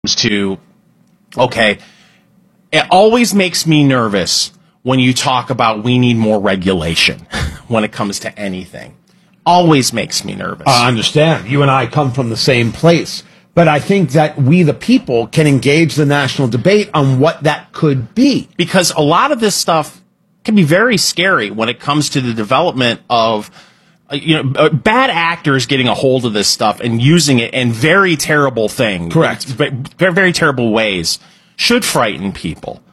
to, okay, it always makes me nervous when you talk about we need more regulation when it comes to anything. Always makes me nervous. I understand. You and I come from the same place. But I think that we, the people, can engage the national debate on what that could be. Because a lot of this stuff can be very scary when it comes to the development of bad actors getting a hold of this stuff and using it in very terrible things. Correct. Very, very terrible ways should frighten people.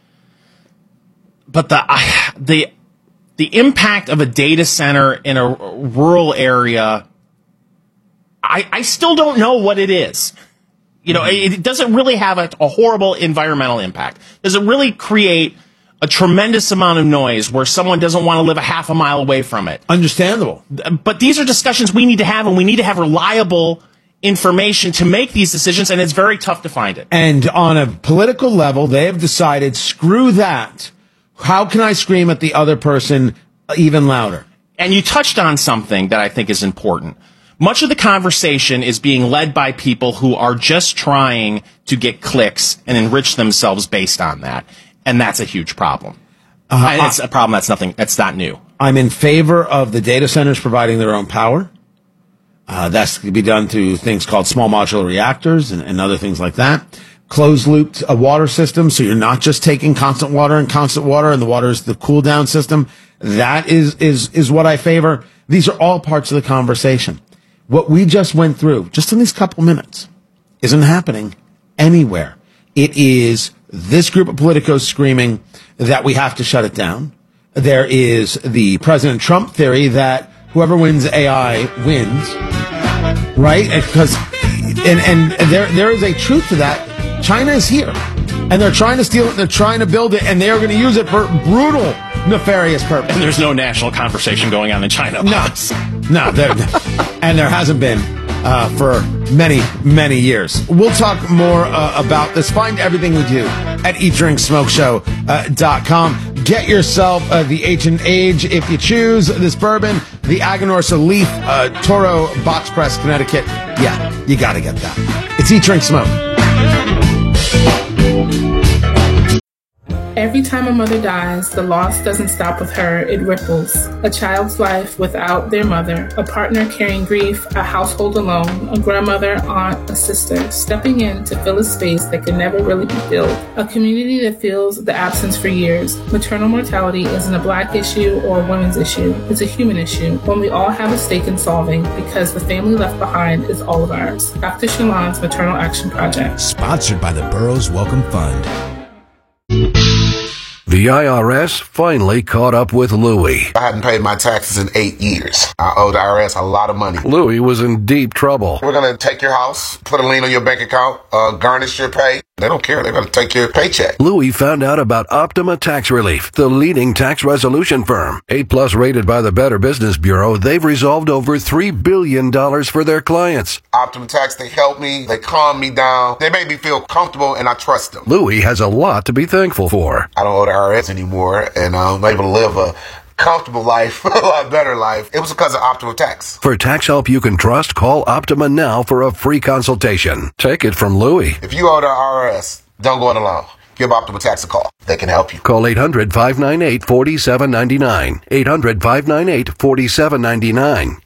But the impact of a data center in a rural area, I still don't know what it is. It doesn't really have a horrible environmental impact. Does it really create a tremendous amount of noise where someone doesn't want to live a half a mile away from it? Understandable. But these are discussions we need to have, and we need to have reliable information to make these decisions, and it's very tough to find it. And on a political level, they have decided, screw that. How can I scream at the other person even louder? And you touched on something that I think is important. Much of the conversation is being led by people who are just trying to get clicks and enrich themselves based on that. And that's a huge problem. And it's a problem that's not new. I'm in favor of the data centers providing their own power. That's to be done through things called small modular reactors and other things like that. Closed loop water system, so you're not just taking constant water, and the water is the cool down system. That is what I favor. These are all parts of the conversation. What we just went through, just in these couple minutes, isn't happening anywhere. It is this group of politicos screaming that we have to shut it down. There is the President Trump theory that whoever wins AI wins, right? Because and there is a truth to that. China is here, and they're trying to steal it. They're trying to build it, and they are going to use it for brutal, nefarious purposes. And there's no national conversation going on in China. No, and there hasn't been for many, many years. We'll talk more about this. Find everything we do at eatdrinksmokeshow.com. Get yourself the Ancient Age if you choose this bourbon, the Aganorsa Leaf Toro Box Press, Connecticut. Yeah, you got to get that. It's Eat, Drink, Smoke. Every time a mother dies, the loss doesn't stop with her, it ripples. A child's life without their mother, a partner carrying grief, a household alone, a grandmother, aunt, a sister, stepping in to fill a space that can never really be filled. A community that feels the absence for years. Maternal mortality isn't a Black issue or a women's issue. It's a human issue, one we all have a stake in solving because the family left behind is all of ours. Dr. Shalon's Maternal Action Project. Sponsored by the Burroughs Welcome Fund. The IRS finally caught up with Louie. I hadn't paid my taxes in 8 years. I owe the IRS a lot of money. Louie was in deep trouble. We're going to take your house, put a lien on your bank account, garnish your pay. They don't care. They're going to take your paycheck. Louie found out about Optima Tax Relief, the leading tax resolution firm. A+ rated by the Better Business Bureau, they've resolved over $3 billion for their clients. Optima Tax, they help me. They calm me down. They make me feel comfortable, and I trust them. Louie has a lot to be thankful for. I don't owe the IRS anymore, and I'm able to live a comfortable life, a lot better life. It was because of Optima Tax. For tax help you can trust, call Optima now for a free consultation. Take it from Louie. If you owe the IRS, don't go it alone. Give Optima Tax a call. They can help you. Call 800-598-4799. 800-598-4799.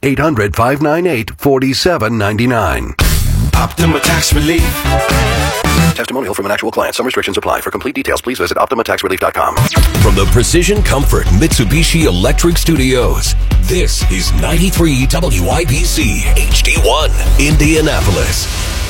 800-598-4799. Optima Tax Relief. Testimonial from an actual client. Some restrictions apply. For complete details, please visit OptimaTaxRelief.com. From the Precision Comfort Mitsubishi Electric Studios, this is 93 WIBC HD1, Indianapolis.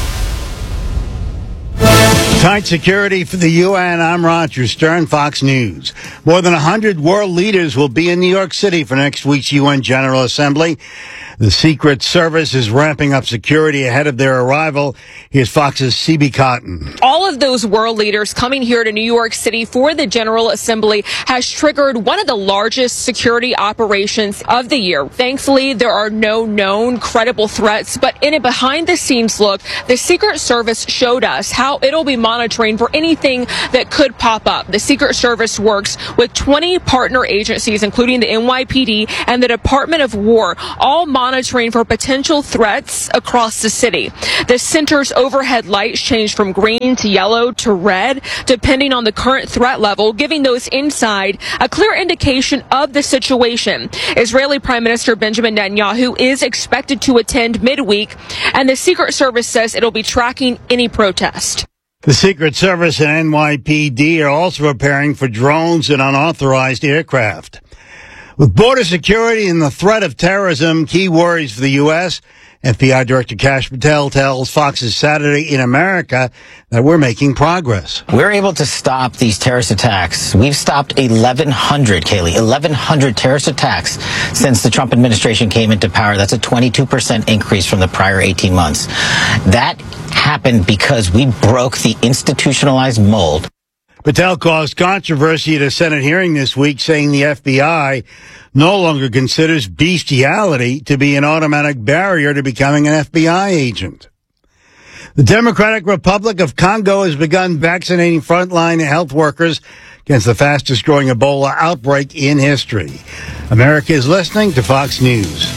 Tight security for the UN. I'm Roger Stern, Fox News. More than 100 world leaders will be in New York City for next week's UN General Assembly. The Secret Service is ramping up security ahead of their arrival. Here's Fox's CB Cotton. All of those world leaders coming here to New York City for the General Assembly has triggered one of the largest security operations of the year. Thankfully, there are no known credible threats, but in a behind-the-scenes look, the Secret Service showed us how it'll be monitoring monitoring for anything that could pop up. The Secret Service works with 20 partner agencies, including the NYPD and the Department of War, all monitoring for potential threats across the city. The center's overhead lights change from green to yellow to red, depending on the current threat level, giving those inside a clear indication of the situation. Israeli Prime Minister Benjamin Netanyahu is expected to attend midweek, and the Secret Service says it'll be tracking any protest. The Secret Service and NYPD are also preparing for drones and unauthorized aircraft. With border security and the threat of terrorism key worries for the U.S., FBI Director Kash Patel tells Fox's Saturday in America that we're making progress. We're able to stop these terrorist attacks. We've stopped 1,100, Kaylee, 1,100 terrorist attacks since the Trump administration came into power. That's a 22% increase from the prior 18 months. That happened because we broke the institutionalized mold. Patel caused controversy at a Senate hearing this week, saying the FBI no longer considers bestiality to be an automatic barrier to becoming an FBI agent. The Democratic Republic of Congo has begun vaccinating frontline health workers against the fastest growing Ebola outbreak in history. America is listening to Fox News.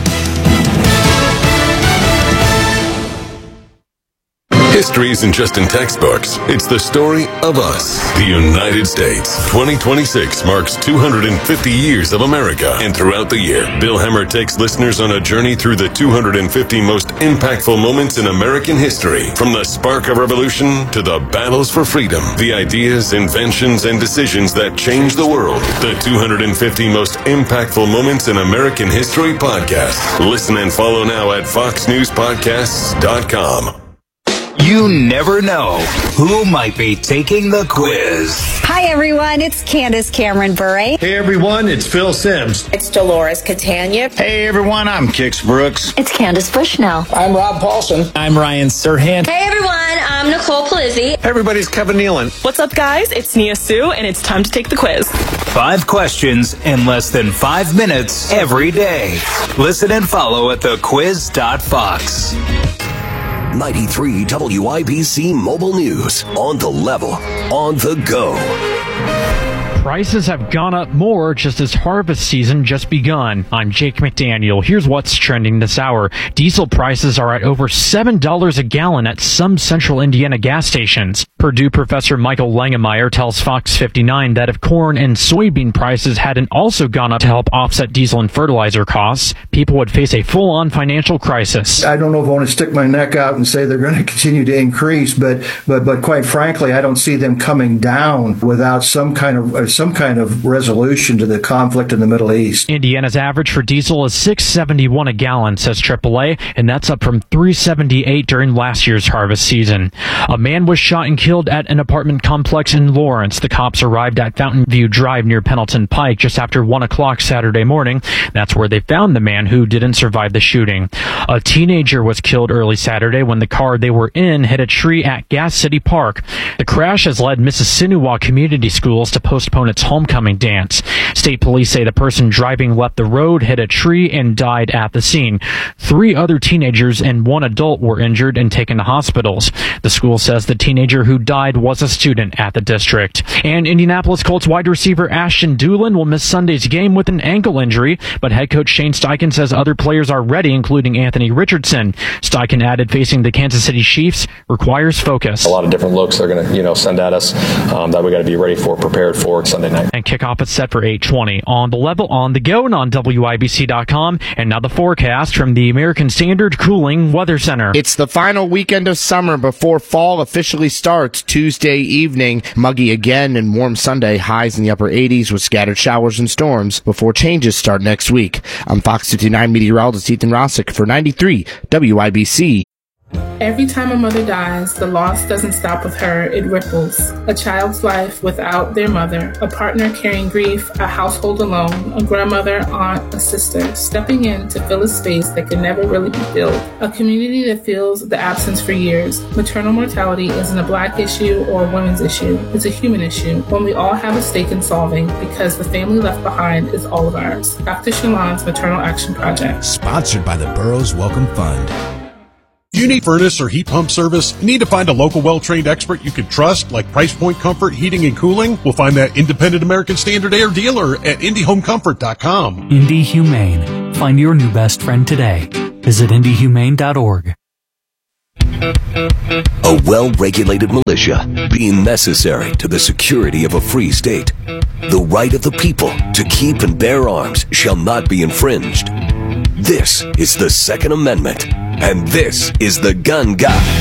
History isn't just in textbooks. It's the story of us. The United States. 2026 marks 250 years of America. And throughout the year, Bill Hemmer takes listeners on a journey through the 250 most impactful moments in American history. From the spark of revolution to the battles for freedom. The ideas, inventions, and decisions that changed the world. The 250 most impactful moments in American history podcast. Listen and follow now at foxnewspodcasts.com. You never know who might be taking the quiz. Hi, everyone. It's Candace Cameron Bure. Hey, everyone. It's Phil Sims. It's Dolores Catania. Hey, everyone. I'm Kix Brooks. It's Candace Bushnell. I'm Rob Paulson. I'm Ryan Serhant. Hey, everyone. I'm Nicole Palizzi. Hey, everybody's Kevin Nealon. What's up, guys? It's Nia Sue, and it's time to take the quiz. 5 questions in less than 5 minutes every day. Listen and follow at thequiz.fox. 93 WIBC Mobile News. On the level, on the go. Prices have gone up more just as harvest season just begun. I'm Jake McDaniel. Here's what's trending this hour. Diesel prices are at over $7 a gallon at some central Indiana gas stations. Purdue professor Michael Langemeyer tells Fox 59 that if corn and soybean prices hadn't also gone up to help offset diesel and fertilizer costs, people would face a full-on financial crisis. I don't know if I want to stick my neck out and say they're going to continue to increase, but quite frankly, I don't see them coming down without some kind of resolution to the conflict in the Middle East. Indiana's average for diesel is $6.71 a gallon, says AAA, and that's up from $3.78 during last year's harvest season. A man was shot and killed at an apartment complex in Lawrence. The cops arrived at Fountain View Drive near Pendleton Pike just after 1 o'clock Saturday morning. That's where they found the man who didn't survive the shooting. A teenager was killed early Saturday when the car they were in hit a tree at Gas City Park. The crash has led Mississinawa Community Schools to postpone its homecoming dance. State police say the person driving left the road, hit a tree, and died at the scene. 3 other teenagers and 1 adult were injured and taken to hospitals. The school says the teenager who died was a student at the district. And Indianapolis Colts wide receiver Ashton Dulin will miss Sunday's game with an ankle injury, but head coach Shane Steichen says other players are ready, including Anthony Richardson. Steichen added facing the Kansas City Chiefs requires focus. A lot of different looks they're going to, send at us that we got to be ready for, prepared for Sunday night. And kickoff is set for 8:20 on the level, on the go, and on WIBC.com. And now the forecast from the American Standard Cooling Weather Center. It's the final weekend of summer before fall officially starts Tuesday evening. Muggy again and warm Sunday. Highs in the upper 80s with scattered showers and storms before changes start next week. I'm Fox 59 meteorologist Ethan Rossick for 93 WIBC. Every time a mother dies, the loss doesn't stop with her, it ripples. A child's life without their mother, a partner carrying grief, a household alone, a grandmother, aunt, a sister, stepping in to fill a space that can never really be filled. A community that feels the absence for years. Maternal mortality isn't a Black issue or a women's issue. It's a human issue, one we all have a stake in solving because the family left behind is all of ours. Dr. Shalon's Maternal Action Project. Sponsored by the Burroughs Welcome Fund. you need furnace or heat pump service, need to find a local well-trained expert you can trust, like Price Point Comfort Heating and Cooling? We'll find that independent American Standard Air dealer at IndyHomeComfort.com. Indy Humane. Find your new best friend today. Visit IndyHumane.org. A well-regulated militia being necessary to the security of a free state. The right of the people to keep and bear arms shall not be infringed. This is the Second Amendment, and this is the Gun Guy.